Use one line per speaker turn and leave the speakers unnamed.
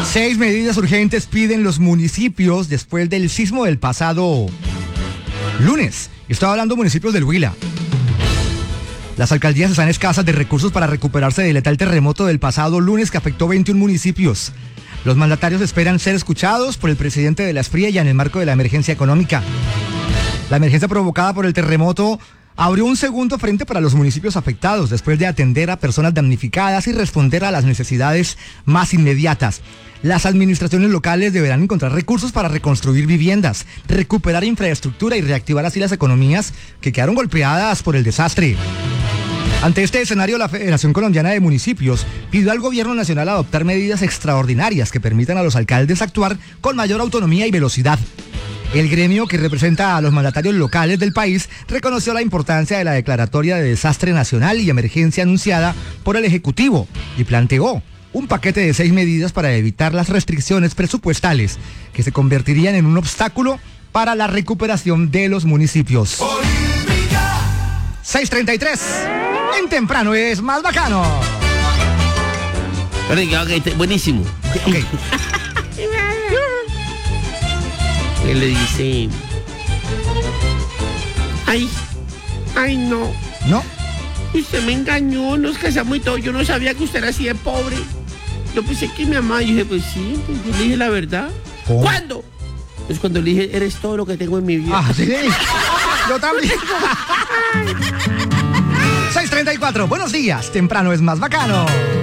6 medidas urgentes piden los municipios después del sismo del pasado lunes. Estoy hablando de municipios del Huila. Las alcaldías están escasas de recursos para recuperarse del letal terremoto del pasado lunes que afectó 21 municipios. Los mandatarios esperan ser escuchados por el presidente de la SPRIEA en el marco de la emergencia económica. La emergencia provocada por el terremoto abrió un segundo frente para los municipios afectados después de atender a personas damnificadas y responder a las necesidades más inmediatas. Las administraciones locales deberán encontrar recursos para reconstruir viviendas, recuperar infraestructura y reactivar así las economías que quedaron golpeadas por el desastre. Ante este escenario, la Federación Colombiana de Municipios pidió al gobierno nacional adoptar medidas extraordinarias que permitan a los alcaldes actuar con mayor autonomía y velocidad. El gremio que representa a los mandatarios locales del país reconoció la importancia de la declaratoria de desastre nacional y emergencia anunciada por el Ejecutivo y planteó un paquete de 6 medidas para evitar las restricciones presupuestales que se convertirían en un obstáculo para la recuperación de los municipios. 6:33. En temprano es más bacano.
Ok, buenísimo.
Okay.
Él le dice: ay, no.
¿No?
Usted me engañó, nos casamos y todo. Yo no sabía que usted era así de pobre. Yo pensé que mi mamá. Yo dije, pues sí, pues yo le dije la verdad.
¿Cómo?
¿Cuándo? Pues cuando le dije, eres todo lo que tengo en mi vida.
Ah, sí. Yo también. 6:34. Buenos días. Temprano es más bacano.